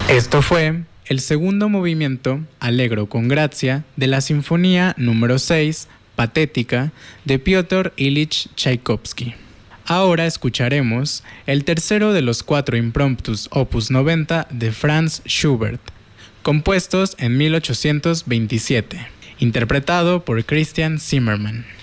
Esto fue el segundo movimiento, Allegro con gracia, de la Sinfonía número 6, Patética, de Piotr Ilich Tchaikovsky. Ahora escucharemos el tercero de los 4 impromptus opus 90 de Franz Schubert, compuestos en 1827, interpretado por Christian Zimmermann.